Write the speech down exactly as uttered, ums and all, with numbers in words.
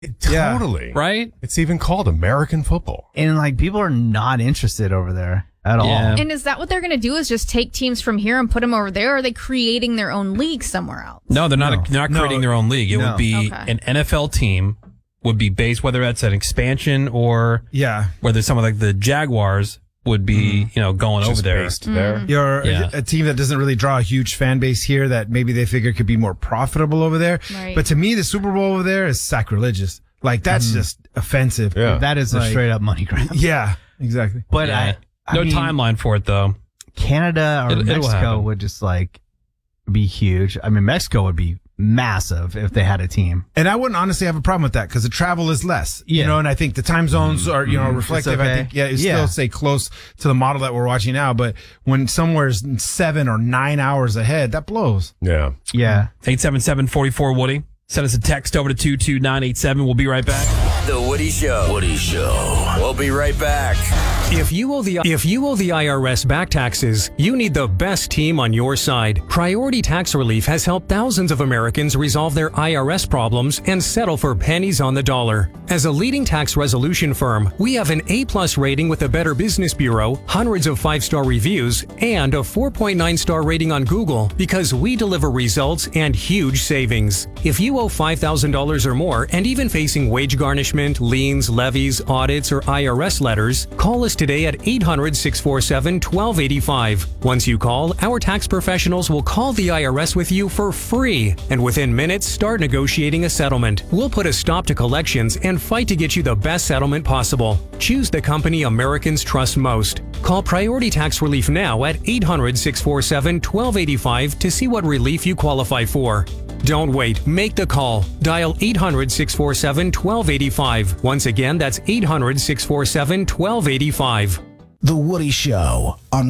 Totally. Right? It's even called American football. And like people are not interested over there at all. Yeah. And is that what they're going to do? Is just take teams from here and put them over there? Or are they creating their own league somewhere else? No, they're not. No. They're not creating No. their own league. It No. would be Okay. an N F L team would be based, whether that's an expansion or Yeah. whether someone like the Jaguars would be, you know, going over Just there. based there. You're Yeah. a team that doesn't really draw a huge fan base here that maybe they figure could be more profitable over there. Right. But to me, the Super Bowl over there is sacrilegious. Like, that's just offensive. Yeah. That is a Like- straight up money grab. Yeah, exactly. But Yeah. I, I no mean, timeline for it though. Canada or It'll- it'll Mexico happen. would just like be huge. I mean, Mexico would be massive if they had a team. And I wouldn't honestly have a problem with that because the travel is less, you Yeah. know, and I think the time zones are, you know, reflective. I okay. think, yeah, it Yeah. still stay close to the model that we're watching now. But when somewhere's seven or nine hours ahead, that blows. Yeah. Yeah. eight seven seven, four four, Woody. Send us a text over to two two nine eight seven. We'll be right back. The Woody Show. Woody Show. We'll be right back. If you owe the if you owe the I R S back taxes, you need the best team on your side. Priority Tax Relief has helped thousands of Americans resolve their I R S problems and settle for pennies on the dollar. As a leading tax resolution firm, we have an A-plus rating with the Better Business Bureau, hundreds of five-star reviews, and a four point nine star rating on Google because we deliver results and huge savings. If you owe five thousand dollars or more and even facing wage garnishment, liens, levies, audits, or I R S letters, call us today at eight hundred, six four seven, one two eight five. Once you call, our tax professionals will call the I R S with you for free, and within minutes start negotiating a settlement. We'll put a stop to collections and fight to get you the best settlement possible. Choose the company Americans trust most. Call Priority Tax Relief now at eight hundred, six four seven, one two eight five to see what relief you qualify for. Don't wait. Make the call. Dial eight hundred, six four seven, one two eight five. Once again, that's eight hundred, six four seven, one two eight five. The Woody Show on